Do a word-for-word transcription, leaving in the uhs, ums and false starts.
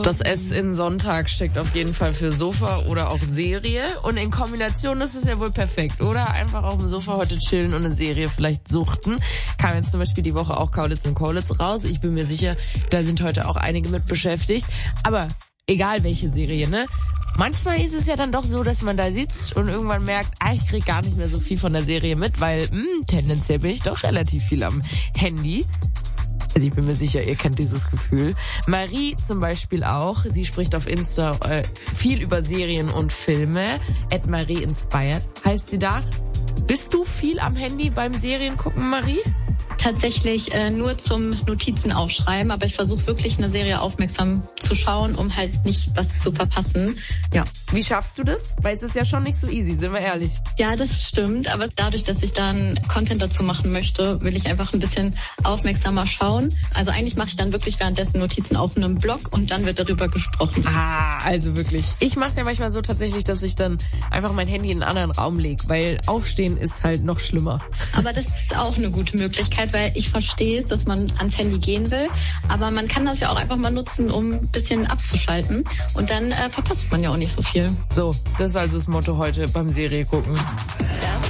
Das S in Sonntag steckt auf jeden Fall für Sofa oder auch Serie. Und in Kombination ist es ja wohl perfekt, oder? Einfach auf dem Sofa heute chillen und eine Serie vielleicht suchten. Kam jetzt zum Beispiel die Woche auch Kaulitz und Kollitz raus. Ich bin mir sicher, da sind heute auch einige mit beschäftigt. Aber egal welche Serie, ne? Manchmal ist es ja dann doch so, dass man da sitzt und irgendwann merkt, ah, ich krieg gar nicht mehr so viel von der Serie mit, weil mh, tendenziell bin ich doch relativ viel am Handy. Also ich bin mir sicher, ihr kennt dieses Gefühl. Marie zum Beispiel auch. Sie spricht auf Insta äh, viel über Serien und Filme. at Marie Inspired heißt sie da. Bist du viel am Handy beim Seriengucken, Marie? Tatsächlich äh, nur zum Notizen aufschreiben, aber ich versuche wirklich eine Serie aufmerksam zu schauen, um halt nicht was zu verpassen. Ja. Wie schaffst du das? Weil es ist ja schon nicht so easy, sind wir ehrlich. Ja, das stimmt, aber dadurch, dass ich dann Content dazu machen möchte, will ich einfach ein bisschen aufmerksamer schauen. Also eigentlich mache ich dann wirklich währenddessen Notizen auf einem Blog und dann wird darüber gesprochen. Ah, also wirklich. Ich mache es ja manchmal so tatsächlich, dass ich dann einfach mein Handy in einen anderen Raum lege, weil Aufstehen ist halt noch schlimmer. Aber das ist auch eine gute Möglichkeit, weil ich verstehe es, dass man ans Handy gehen will, aber man kann das ja auch einfach mal nutzen, um ein bisschen abzuschalten und dann äh, verpasst man ja auch nicht so viel. So, das ist also das Motto heute beim Serie gucken.